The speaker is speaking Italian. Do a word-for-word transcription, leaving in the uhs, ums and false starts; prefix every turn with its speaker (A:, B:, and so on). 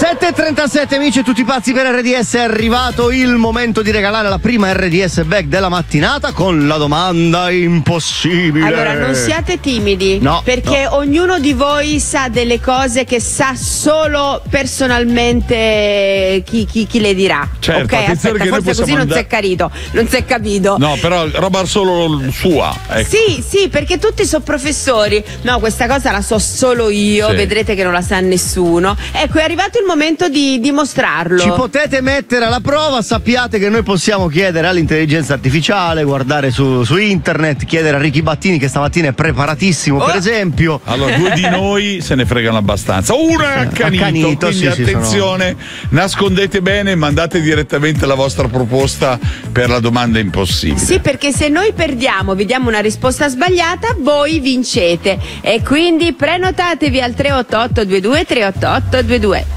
A: sette e trentasette amici e tutti pazzi per R D S, è arrivato il momento di regalare la prima R D S bag della mattinata con la domanda impossibile.
B: Allora non siate timidi,
A: no,
B: perché
A: no.
B: ognuno di voi sa delle cose che sa solo personalmente chi, chi, chi le dirà.
C: Certo,
B: ok, aspetta,
C: che
B: forse così non
C: andare...
B: si è capito, non si è capito.
C: No, però roba solo sua. Ecco.
B: Sì, sì, perché tutti sono professori. No, questa cosa la so solo io,
C: sì.
B: Vedrete che non la sa nessuno. Ecco, è arrivato il momento di dimostrarlo.
A: Ci potete mettere alla prova, sappiate che noi possiamo chiedere all'intelligenza artificiale, guardare su, su internet, chiedere a Ricky Battini che stamattina è preparatissimo, oh. per esempio.
C: Allora, due di noi se ne fregano abbastanza. Uno è accanito,
A: accanito
C: quindi
A: sì,
C: attenzione,
A: sì,
C: nascondete bene e mandate direttamente la vostra proposta per la domanda impossibile.
B: Sì, perché se noi perdiamo, vi diamo una risposta sbagliata, voi vincete. E quindi prenotatevi al tre otto otto due due tre otto otto due due.